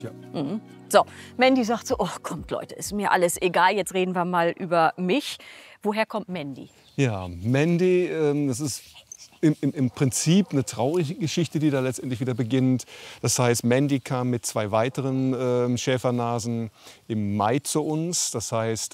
Ja. Mhm. So, Mandy sagt so, oh kommt Leute, ist mir alles egal, jetzt reden wir mal über mich. Woher kommt Mandy? Ja, Mandy, das ist im Prinzip eine traurige Geschichte, die da letztendlich wieder beginnt. Das heißt, Mandy kam mit 2 weiteren Schäfernasen im Mai zu uns. Das heißt,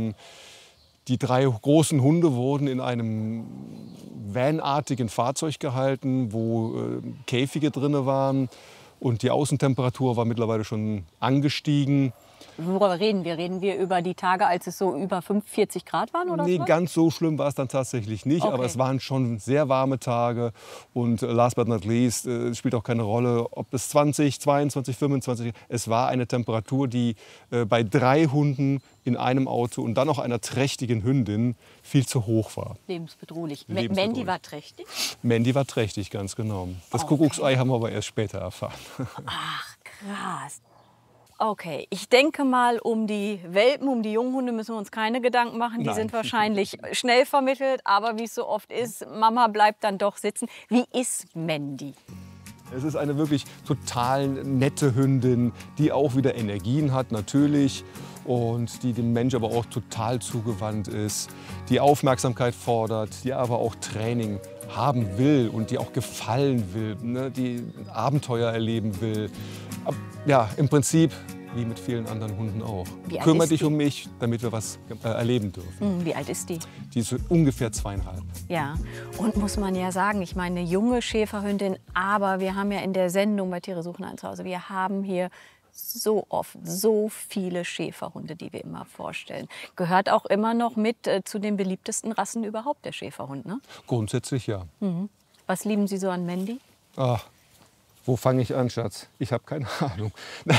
die 3 großen Hunde wurden in einem vanartigen Fahrzeug gehalten, wo Käfige drin waren. Und die Außentemperatur war mittlerweile schon angestiegen. Worüber reden wir? Reden wir über die Tage, als es so über 45 Grad waren oder Nee, so? ganz so schlimm war es dann tatsächlich nicht, aber Okay. es waren schon sehr warme Tage. Und last but not least, spielt auch keine Rolle, ob es 20, 22, 25, es war eine Temperatur, die bei 3 Hunden in einem Auto und dann noch einer trächtigen Hündin viel zu hoch war. Lebensbedrohlich. Lebensbedrohlich. Mandy war trächtig? Mandy war trächtig, ganz genau. Das Okay. Kuckucksei haben wir aber erst später erfahren. Ach, krass. Okay, ich denke mal, um die Welpen, um die Junghunde müssen wir uns keine Gedanken machen. Die Nein. sind wahrscheinlich schnell vermittelt, aber wie es so oft ist, Mama bleibt dann doch sitzen. Wie ist Mandy? Es ist eine wirklich total nette Hündin, die auch wieder Energien hat, natürlich. Und die dem Mensch aber auch total zugewandt ist, die Aufmerksamkeit fordert, die aber auch Training haben will und die auch gefallen will, ne? Die Abenteuer erleben will. Ja, im Prinzip wie mit vielen anderen Hunden auch. Wie alt Kümmere ist dich die? um mich, damit wir was erleben dürfen. Wie alt ist die? Die ist so ungefähr 2,5. Ja, und muss man ja sagen, ich meine, eine junge Schäferhündin, aber wir haben ja in der Sendung bei Tiere suchen ein Zuhause, wir haben hier so oft so viele Schäferhunde, die wir immer vorstellen. Gehört auch immer noch mit zu den beliebtesten Rassen überhaupt, der Schäferhund, ne? Grundsätzlich ja. Was lieben Sie so an Mandy? Ach, wo fange ich an, Schatz? Ich habe keine Ahnung.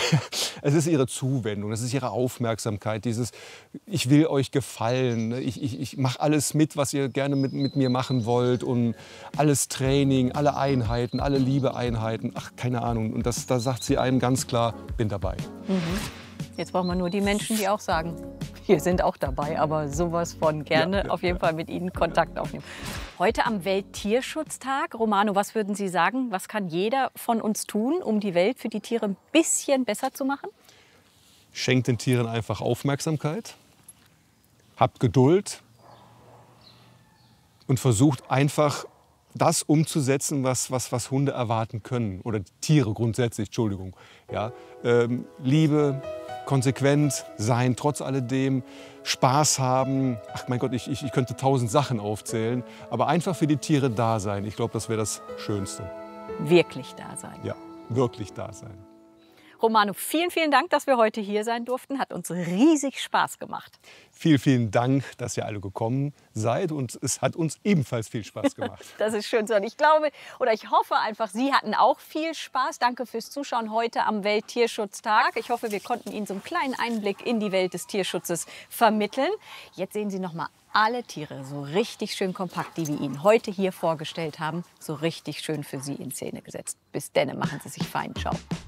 Es ist ihre Zuwendung, es ist ihre Aufmerksamkeit, dieses ich will euch gefallen, ne? Ich mache alles mit, was ihr gerne mit mir machen wollt und alles Training, alle Einheiten, alle Liebeeinheiten, ach, keine Ahnung. Und da sagt sie einem ganz klar, bin dabei. Jetzt brauchen wir nur die Menschen, die auch sagen, wir sind auch dabei, aber sowas von gerne Ja, auf jeden Fall mit Ihnen Kontakt aufnehmen. Heute am Welttierschutztag. Romano, was würden Sie sagen, was kann jeder von uns tun, um die Welt für die Tiere ein bisschen besser zu machen? Schenkt den Tieren einfach Aufmerksamkeit, habt Geduld und versucht einfach das umzusetzen, was Hunde erwarten können. Oder Tiere grundsätzlich, Entschuldigung. Ja, Liebe, konsequent sein, trotz alledem, Spaß haben. Ach mein Gott, ich könnte 1000 Sachen aufzählen. Aber einfach für die Tiere da sein. Ich glaube, das wäre das Schönste. Wirklich da sein. Ja, wirklich da sein. Romano, vielen, vielen Dank, dass wir heute hier sein durften. Hat uns riesig Spaß gemacht. Vielen, vielen Dank, dass ihr alle gekommen seid. Und es hat uns ebenfalls viel Spaß gemacht. Das ist schön so. Und ich glaube oder ich hoffe einfach, Sie hatten auch viel Spaß. Danke fürs Zuschauen heute am Welttierschutztag. Ich hoffe, wir konnten Ihnen so einen kleinen Einblick in die Welt des Tierschutzes vermitteln. Jetzt sehen Sie noch mal alle Tiere so richtig schön kompakt, die wir Ihnen heute hier vorgestellt haben, so richtig schön für Sie in Szene gesetzt. Bis denne, machen Sie sich fein. Ciao.